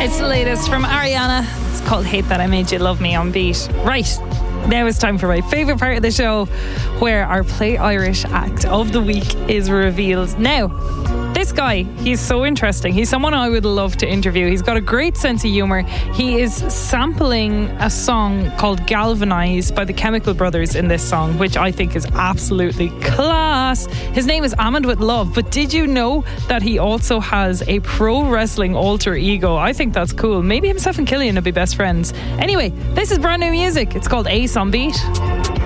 It's the latest from Ariana. It's called Hate That I Made You Love Me on Beat. Right, now it's time for my favourite part of the show, where our Play Irish act of the week is revealed. Now, this guy, he's so interesting. He's someone I would love to interview. He's got a great sense of humour. He is sampling a song called Galvanise by the Chemical Brothers in this song, which I think is absolutely class. His name is Ahmed with Love, but did you know that he also has a pro wrestling alter ego? I think that's cool. Maybe himself and Killian will be best friends. Anyway, this is brand new music. It's called Ace on Beat.